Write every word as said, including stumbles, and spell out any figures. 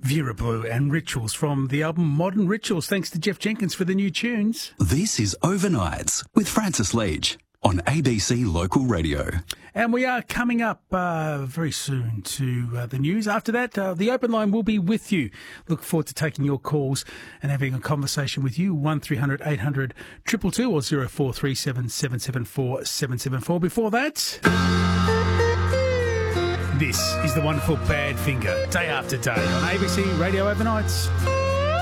Vera Blue and Rituals from the album Modern Rituals. Thanks to Jeff Jenkins for the new tunes. This is Overnights with Francis Leach on A B C Local Radio. And we are coming up uh, very soon to uh, the news. After that, uh, the open line will be with you. Look forward to taking your calls and having a conversation with you. one three hundred eight hundred two two two or zero four three seven seven seven four seven seven four. Before that, this is the wonderful Badfinger, day after day on A B C Radio Overnights.